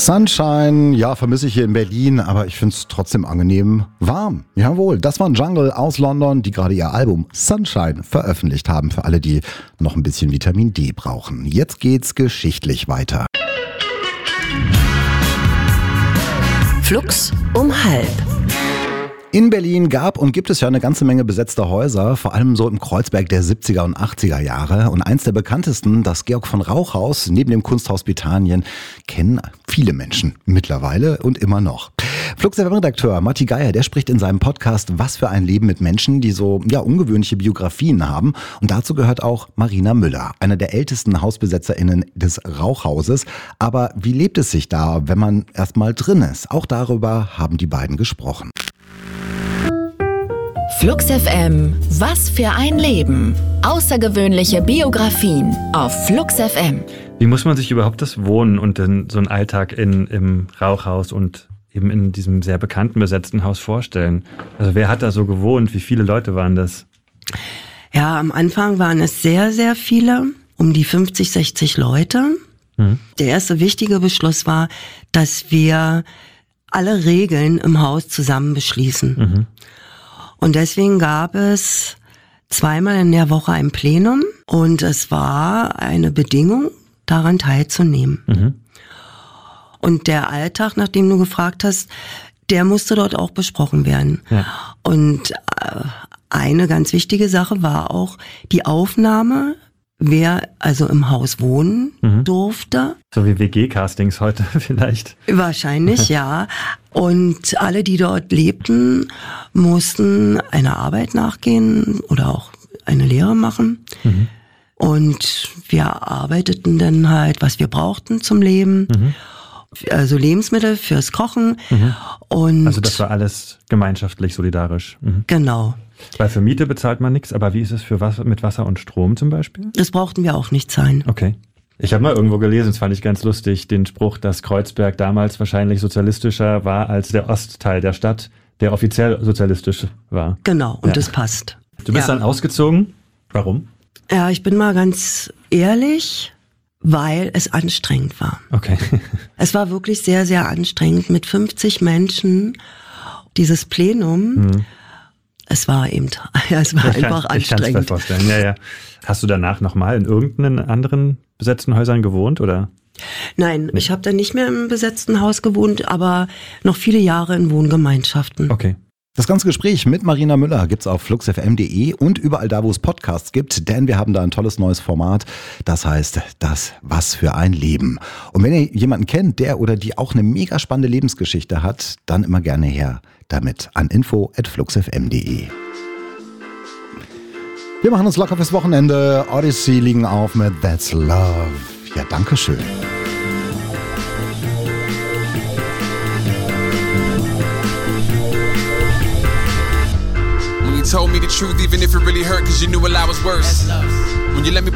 Sunshine, ja, vermisse ich hier in Berlin, aber ich finde es trotzdem angenehm warm. Jawohl, das waren Jungle aus London, die gerade ihr Album Sunshine veröffentlicht haben, für alle, die noch ein bisschen Vitamin D brauchen. Jetzt geht's geschichtlich weiter. Flux um 12:30. In Berlin gab und gibt es ja eine ganze Menge besetzter Häuser, vor allem so im Kreuzberg der 70er und 80er Jahre. Und eins der bekanntesten, das Georg-von-Rauch-Haus neben dem Kunsthaus Bethanien, kennen viele Menschen mittlerweile und immer noch. Flux-FM-Redakteur Matti Geier, der spricht in seinem Podcast Was für ein Leben mit Menschen, die so ungewöhnliche Biografien haben. Und dazu gehört auch Marina Müller, eine der ältesten HausbesetzerInnen des Rauchhauses. Aber wie lebt es sich da, wenn man erst mal drin ist? Auch darüber haben die beiden gesprochen. Flux FM, was für ein Leben. Außergewöhnliche Biografien auf Flux FM. Wie muss man sich überhaupt das Wohnen und so einen Alltag im Rauchhaus und eben in diesem sehr bekannten besetzten Haus vorstellen? Also wer hat da so gewohnt? Wie viele Leute waren das? Ja, am Anfang waren es sehr, sehr viele, um die 50, 60 Leute. Der erste wichtige Beschluss war, dass wir alle Regeln im Haus zusammen beschließen. Und deswegen gab es zweimal in der Woche ein Plenum und es war eine Bedingung, daran teilzunehmen. Und der Alltag, nach dem du gefragt hast, der musste dort auch besprochen werden. Ja. Und eine ganz wichtige Sache war auch die Aufnahme, wer also im Haus wohnen durfte. So wie WG-Castings heute vielleicht. Wahrscheinlich, ja. Und alle, die dort lebten, mussten einer Arbeit nachgehen oder auch eine Lehre machen. Und wir arbeiteten dann halt, was wir brauchten zum Leben. Also Lebensmittel fürs Kochen. Und also das war alles gemeinschaftlich, solidarisch. Genau. Weil für Miete bezahlt man nichts, aber wie ist es für mit Wasser und Strom zum Beispiel? Das brauchten wir auch nicht zahlen. Okay. Ich habe mal irgendwo gelesen, das fand ich ganz lustig, den Spruch, dass Kreuzberg damals wahrscheinlich sozialistischer war als der Ostteil der Stadt, der offiziell sozialistisch war. Genau, und das passt. Du bist dann ausgezogen? Warum? Ja, ich bin mal ganz ehrlich, weil es anstrengend war. Okay. Es war wirklich sehr, sehr anstrengend mit 50 Menschen, dieses Plenum. Es war eben, es war einfach anstrengend. Ich kann es mir vorstellen, ja. Hast du danach nochmal in irgendeinen anderen besetzten Häusern gewohnt, oder? Nein, ich habe dann nicht mehr im besetzten Haus gewohnt, aber noch viele Jahre in Wohngemeinschaften. Okay. Das ganze Gespräch mit Marina Müller gibt's auf fluxfm.de und überall da, wo es Podcasts gibt, denn wir haben da ein tolles neues Format, das heißt das Was für ein Leben. Und wenn ihr jemanden kennt, der oder die auch eine mega spannende Lebensgeschichte hat, dann immer gerne her damit an info@fluxfm.de. Wir machen uns locker fürs Wochenende. Odyssey liegen auf mit That's Love. Ja, danke schön. Told me the truth even if it really hurt, cause you knew a lot was worse. When you let me